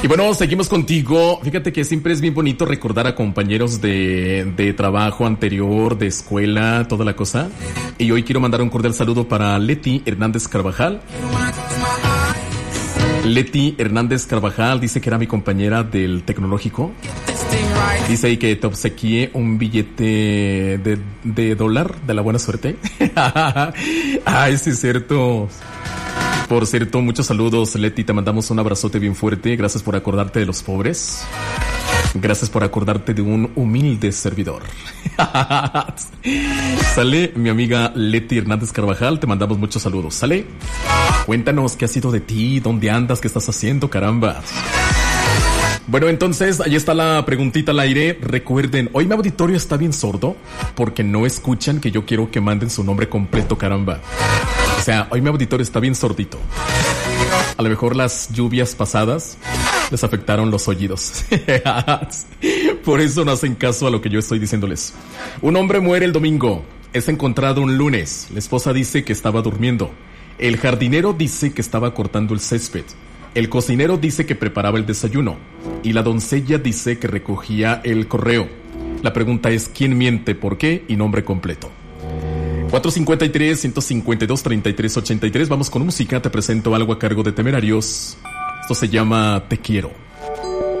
Y bueno, seguimos contigo. Fíjate que siempre es bien bonito recordar a compañeros de trabajo anterior, de escuela, toda la cosa. Y hoy quiero mandar un cordial saludo para Leti Hernández Carvajal. Leti Hernández Carvajal dice que era mi compañera del tecnológico. Dice ahí que te obsequié un billete de dólar de la buena suerte. Ay, sí es cierto. Por cierto, muchos saludos, Leti, te mandamos un abrazote bien fuerte. Gracias por acordarte de los pobres. Gracias por acordarte de un humilde servidor. Sale, mi amiga Leti Hernández Carvajal, te mandamos muchos saludos. Sale, cuéntanos qué ha sido de ti, dónde andas, qué estás haciendo, caramba. Bueno, entonces, ahí está la preguntita al aire. Recuerden, hoy mi auditorio está bien sordo porque no escuchan que yo quiero que manden su nombre completo, caramba. O sea, hoy mi auditorio está bien sordito. A lo mejor las lluvias pasadas les afectaron los oídos. Por eso no hacen caso a lo que yo estoy diciéndoles. Un hombre muere el domingo. Es encontrado un lunes. La esposa dice que estaba durmiendo. El jardinero dice que estaba cortando el césped. El cocinero dice que preparaba el desayuno. Y la doncella dice que recogía el correo. La pregunta es, ¿quién miente? ¿Por qué? Y nombre completo. 453-152-3383. Vamos con música. Te presento algo a cargo de Temerarios. Esto se llama Te Quiero.